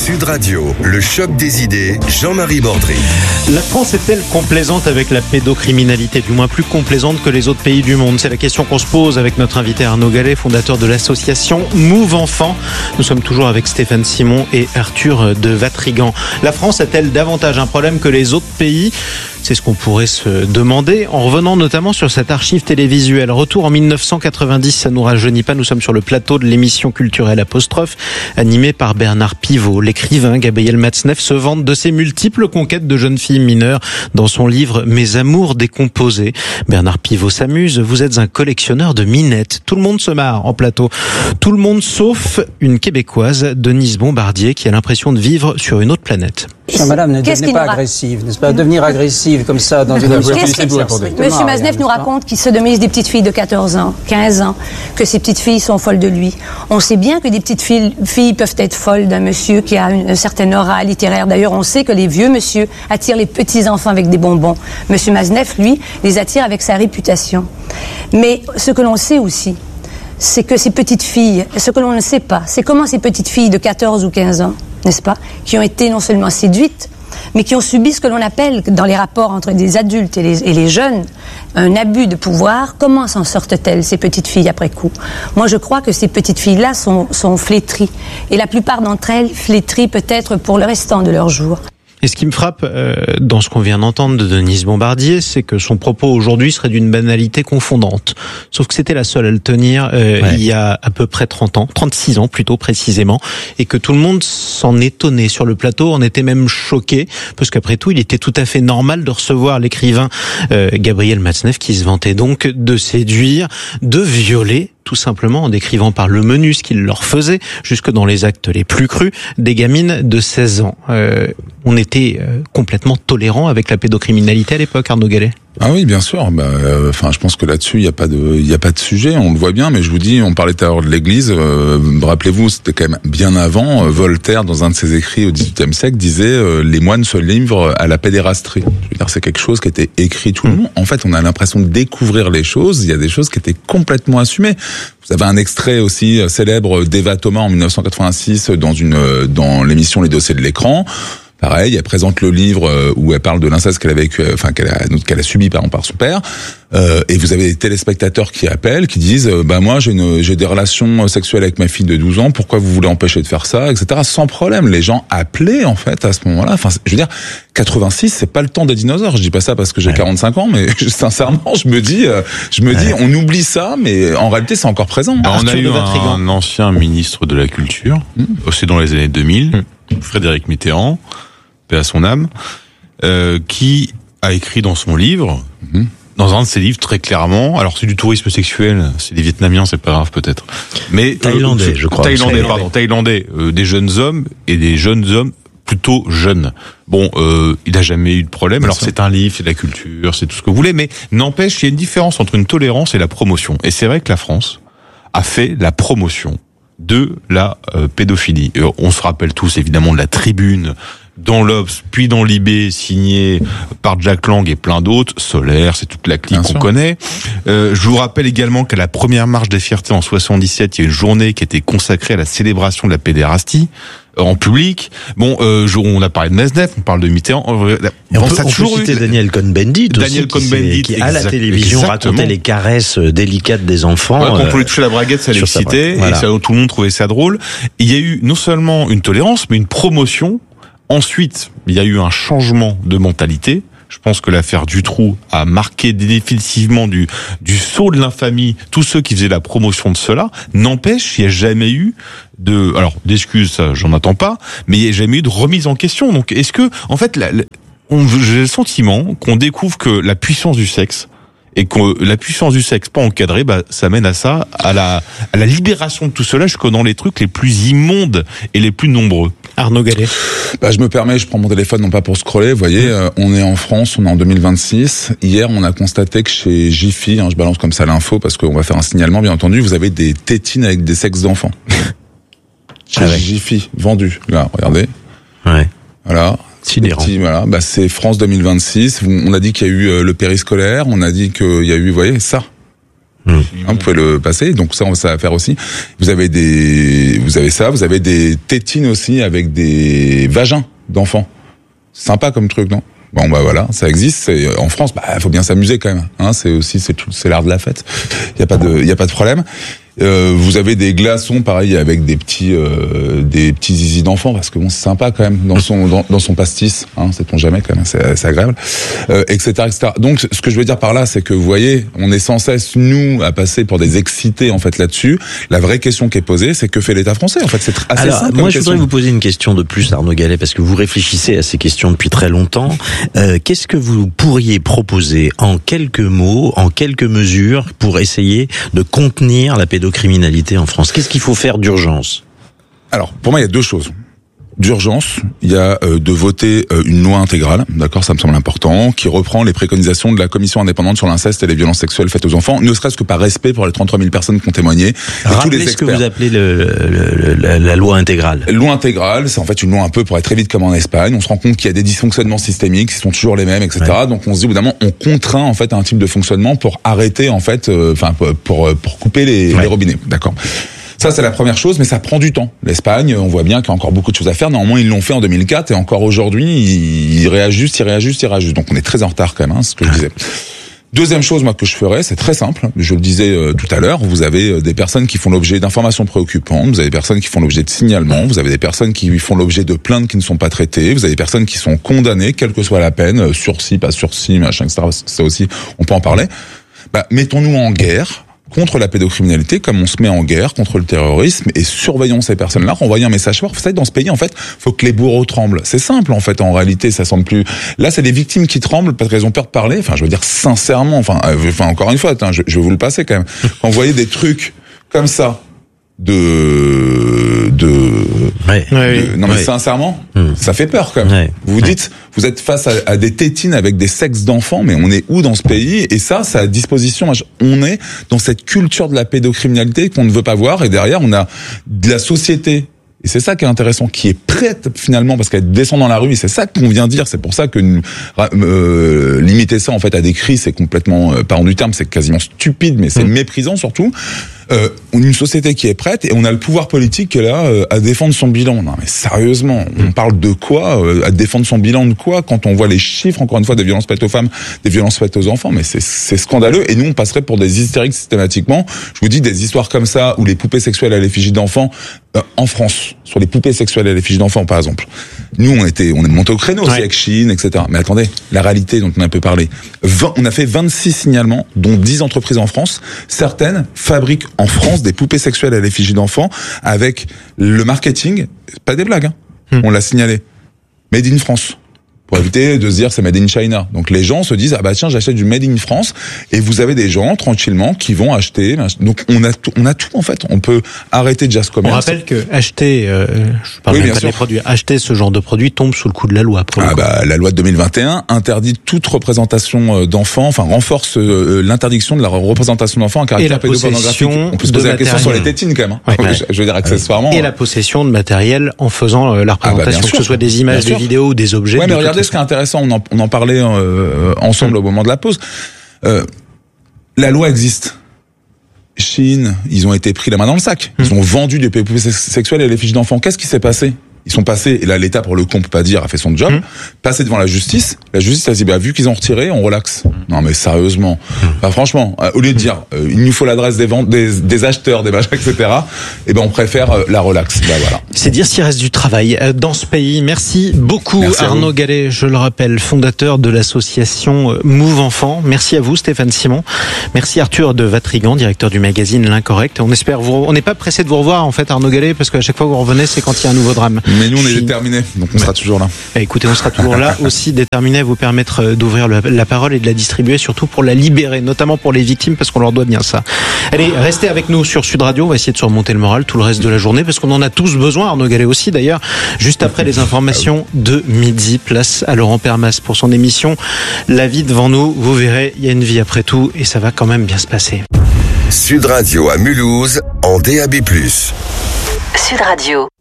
Sud Radio, le choc des idées, Jean-Marie Bordry. La France est-elle complaisante avec la pédocriminalité, du moins plus complaisante que les autres pays du monde? C'est la question qu'on se pose avec notre invité Arnaud Gallet, fondateur de l'association Move Enfants. Nous sommes toujours avec Stéphane Simon et Arthur de Vatrigan. La France a-t-elle davantage un problème que les autres pays? C'est ce qu'on pourrait se demander en revenant notamment sur cette archive télévisuelle. Retour en 1990, ça nous rajeunit pas. Nous sommes sur le plateau de l'émission culturelle Apostrophe, animée par Bernard Pivot. L'écrivain Gabriel Matzneff se vante de ses multiples conquêtes de jeunes filles mineures dans son livre Mes amours décomposés. Bernard Pivot s'amuse. Vous êtes un collectionneur de minettes. Tout le monde se marre en plateau. Tout le monde sauf une Québécoise, Denise Bombardier, qui a l'impression de vivre sur une autre planète. Madame, ne devenez pas agressive, n'est-ce pas? Devenir agressive comme ça dans une Monsieur Matzneff nous raconte qu'il sodomise des petites filles de 14 ans, 15 ans, que ces petites filles sont folles de lui. On sait bien que des petites filles peuvent être folles d'un monsieur qui a une certaine aura littéraire. D'ailleurs, on sait que les vieux monsieur attirent les petits enfants avec des bonbons. Monsieur Matzneff, lui, les attire avec sa réputation. Mais ce que l'on sait aussi, c'est que ces petites filles, ce que l'on ne sait pas, c'est comment ces petites filles de 14 ou 15 ans, n'est-ce pas, qui ont été non seulement séduites, mais qui ont subi ce que l'on appelle, dans les rapports entre des adultes et les jeunes, un abus de pouvoir. Comment s'en sortent-elles, ces petites filles, après coup? Moi, je crois que ces petites filles-là sont flétries. Et la plupart d'entre elles flétries peut-être pour le restant de leur jour. Et ce qui me frappe dans ce qu'on vient d'entendre de Denise Bombardier, c'est que son propos aujourd'hui serait d'une banalité confondante. Sauf que c'était la seule à le tenir il y a à peu près 30 ans, 36 ans plutôt précisément, et que tout le monde s'en étonnait sur le plateau, en était même choqué, parce qu'après tout, il était tout à fait normal de recevoir l'écrivain Gabriel Matzneff qui se vantait donc de séduire, de violer, tout simplement en décrivant par le menu ce qu'il leur faisait, jusque dans les actes les plus crus, des gamines de 16 ans. On était complètement tolérant avec la pédocriminalité à l'époque, Arnaud Gallet. Ah oui, bien sûr. Je pense que là-dessus, il y a pas de sujet. On le voit bien, mais je vous dis, on parlait tout à l'heure de l'Église. Rappelez-vous, c'était quand même bien avant. Voltaire, dans un de ses écrits au XVIIIe siècle, disait les moines se livrent à la pédérastie. Je veux dire, c'est quelque chose qui était écrit tout le monde. En fait, on a l'impression de découvrir les choses. Il y a des choses qui étaient complètement assumées. Vous avez un extrait aussi célèbre d'Eva Thomas en 1986 dans l'émission Les Dossiers de l'écran. Pareil, elle présente le livre où elle parle de l'inceste qu'elle a vécu, qu'elle a subi par son père. Et vous avez des téléspectateurs qui appellent, qui disent moi j'ai des relations sexuelles avec ma fille de 12 ans, pourquoi vous voulez empêcher de faire ça, etc. Sans problème, les gens appelaient en fait à ce moment-là. Enfin, je veux dire, 86, c'est pas le temps des dinosaures. Je dis pas ça parce que j'ai 45 ans, mais sincèrement, je me dis, on oublie ça, mais en réalité, c'est encore présent. On a eu un ancien ministre de la Culture, aussi dans les années 2000, Frédéric Mitterrand, paix à son âme, qui a écrit dans son livre, dans un de ses livres très clairement, alors c'est du tourisme sexuel, c'est des Vietnamiens, c'est pas grave peut-être, mais Thaïlandais, je crois. Thaïlandais, des jeunes hommes et des jeunes hommes plutôt jeunes. Bon, il a jamais eu de problème. Alors c'est un livre, c'est de la culture, c'est tout ce que vous voulez, mais n'empêche, il y a une différence entre une tolérance et la promotion. Et c'est vrai que la France a fait la promotion de la pédophilie. On se rappelle tous évidemment de la tribune dans l'Obs, puis dans l'IB, signé par Jack Lang et plein d'autres, Solaire, c'est toute la clique qu'on connaît. Je vous rappelle également qu'à la première marche des fiertés en 77, il y a une journée qui était consacrée à la célébration de la pédérastie en public. Bon, on a parlé de Matzneff, on parle de Mitterrand. On peut citer Daniel Cohn-Bendit aussi, qui à la télévision racontait les caresses délicates des enfants. Quand on pouvait toucher la braguette, ça l'excitait, et ça, tout le monde trouvait ça drôle. Il y a eu non seulement une tolérance, mais une promotion. Ensuite, il y a eu un changement de mentalité. Je pense que l'affaire Dutroux a marqué définitivement du sceau de l'infamie tous ceux qui faisaient la promotion de cela. N'empêche, il n'y a jamais eu d'excuses, ça, j'en attends pas, mais il n'y a jamais eu de remise en question. Donc, est-ce que, en fait, j'ai le sentiment qu'on découvre que la puissance du sexe, et que la puissance du sexe pas encadrée, ça mène à ça, à la libération de tout cela jusqu'à dans les trucs les plus immondes et les plus nombreux. Arnaud Gallet. Je me permets, je prends mon téléphone non pas pour scroller, vous voyez, on est en France, on est en 2026. Hier, on a constaté que chez Jiffy, je balance comme ça l'info parce qu'on va faire un signalement, bien entendu, vous avez des tétines avec des sexes d'enfants. Chez Jiffy, vendu. Là, regardez. Ouais. Voilà. Sidérant. Voilà, c'est France 2026. On a dit qu'il y a eu le périscolaire, on a dit qu'il y a eu, vous voyez, ça. Vous pouvez le passer. Donc ça va faire aussi. Vous avez des tétines aussi avec des vagins d'enfants. Sympa comme truc, non? Bon voilà, ça existe. En France, faut bien s'amuser quand même. Hein, c'est l'art de la fête. Il y a pas de problème. Vous avez des glaçons pareil avec des petits zizi d'enfants parce que bon c'est sympa quand même dans son pastis, hein, sait-on jamais quand même, c'est agréable, etc. Donc ce que je veux dire par là, c'est que vous voyez, on est sans cesse nous à passer pour des excités en fait là-dessus. La vraie question qui est posée, c'est que fait l'État français en fait. C'est assez simple. Moi je voudrais vous poser une question de plus, Arnaud Gallet, parce que vous réfléchissez à ces questions depuis très longtemps. Qu'est-ce que vous pourriez proposer en quelques mots, en quelques mesures pour essayer de contenir la pédocriminalité en France? Qu'est-ce qu'il faut faire d'urgence? Alors, pour moi, il y a deux choses. D'urgence, il y a de voter une loi intégrale, d'accord, ça me semble important, qui reprend les préconisations de la commission indépendante sur l'inceste et les violences sexuelles faites aux enfants, ne serait-ce que par respect pour les 33 000 personnes qui ont témoigné. Rappelez ce que vous appelez la loi intégrale. Loi intégrale, c'est en fait une loi un peu pour être très vite comme en Espagne. On se rend compte qu'il y a des dysfonctionnements systémiques qui sont toujours les mêmes, etc. Ouais. Donc on se dit évidemment, on contraint en fait un type de fonctionnement pour arrêter en fait, pour couper les robinets, d'accord. Ça, c'est la première chose, mais ça prend du temps. L'Espagne, on voit bien qu'il y a encore beaucoup de choses à faire. Néanmoins, ils l'ont fait en 2004 et encore aujourd'hui, ils réajustent. Donc, on est très en retard quand même, ce que je disais. Deuxième chose, moi, que je ferais, c'est très simple. Je le disais tout à l'heure, vous avez des personnes qui font l'objet d'informations préoccupantes, vous avez des personnes qui font l'objet de signalements, vous avez des personnes qui font l'objet de plaintes qui ne sont pas traitées, vous avez des personnes qui sont condamnées, quelle que soit la peine, sursis, pas sursis, machin, etc. Ça aussi, on peut en parler. Mettons-nous en guerre contre la pédocriminalité, comme on se met en guerre contre le terrorisme, et surveillons ces personnes-là, renvoyons un message fort. Vous savez, dans ce pays, en fait, faut que les bourreaux tremblent. C'est simple, en fait, en réalité, ça semble plus... Là, c'est les victimes qui tremblent parce qu'elles ont peur de parler. Enfin, je veux dire, sincèrement, encore une fois, je vais vous le passer quand même. Quand vous voyez des trucs comme ça, mais sincèrement, ça fait peur quand même. Vous dites, vous êtes face à des tétines avec des sexes d'enfants, mais on est où dans ce pays? Et ça, c'est à disposition. On est dans cette culture de la pédocriminalité qu'on ne veut pas voir, et derrière, on a de la société. Et c'est ça qui est intéressant, qui est prête finalement, parce qu'elle descend dans la rue, et c'est ça qu'on vient dire. C'est pour ça que limiter ça en fait à des cris, c'est complètement, pardon du terme, c'est quasiment stupide, mais c'est méprisant surtout. Une société qui est prête, et on a le pouvoir politique qui est là à défendre son bilan. Non mais sérieusement, on parle de quoi? À défendre son bilan de quoi quand on voit les chiffres, encore une fois, des violences faites aux femmes, des violences faites aux enfants? Mais c'est scandaleux, et nous on passerait pour des hystériques systématiquement. Je vous dis, des histoires comme ça, où les poupées sexuelles à l'effigie d'enfants, en France, sur les poupées sexuelles à l'effigie d'enfants par exemple, nous on est monté au créneau aussi avec Chine, etc. Mais attendez, la réalité dont on a un peu parlé, on a fait 26 signalements, dont 10 entreprises en France. Certaines fabriquent en France des poupées sexuelles à l'effigie d'enfants avec le marketing, pas des blagues, on l'a signalé, Made in France, pour éviter de se dire c'est Made in China. Donc les gens se disent tiens, j'achète du Made in France, et vous avez des gens tranquillement qui vont acheter. Donc on a tout en fait. On peut arrêter déjà ce commerce. On rappelle que acheter, je parle même pas des produits, acheter ce genre de produits tombe sous le coup de la loi. La loi de 2021 interdit toute représentation d'enfants, renforce l'interdiction de la représentation d'enfants en caractère pédopornographique. On peut se poser la question sur les tétines quand même. Je veux dire accessoirement. Et la possession de matériel en faisant la représentation, que ce soit des images, des vidéos ou des objets. Mais regardez ce qui est intéressant, on en parlait ensemble au moment de la pause. La loi existe. Chine, ils ont été pris la main dans le sac. Ils ont vendu des poupées sexuelles à l'effigie d'enfants. Qu'est-ce qui s'est passé? Ils sont passés, et là l'État pour le coup on peut pas dire a fait son job, passé devant la justice a dit vu qu'ils ont retiré, on relaxe. Non mais sérieusement, franchement, au lieu de dire il nous faut l'adresse des ventes, des acheteurs, des machins, etc. On préfère la relaxe. Voilà. C'est dire s'il reste du travail dans ce pays. Merci beaucoup. Merci Arnaud Gallet, je le rappelle, fondateur de l'association Move Enfants. Merci à vous Stéphane Simon. Merci Arthur de Vatrigan, directeur du magazine L'Incorrect. On espère on n'est pas pressé de vous revoir en fait Arnaud Gallet, parce qu'à chaque fois que vous revenez c'est quand il y a un nouveau drame. Mais nous on est déterminés, donc on sera toujours là. Écoutez, on sera toujours là, aussi déterminés à vous permettre d'ouvrir la parole et de la distribuer, surtout pour la libérer, notamment pour les victimes, parce qu'on leur doit bien ça. Allez, restez avec nous sur Sud Radio, on va essayer de surmonter le moral tout le reste de la journée, parce qu'on en a tous besoin, Arnaud Gallet aussi d'ailleurs. Juste après les informations de midi, place à Laurent Permas pour son émission La vie devant nous. Vous verrez, il y a une vie après tout, et ça va quand même bien se passer. Sud Radio à Mulhouse, en DAB+. Sud Radio.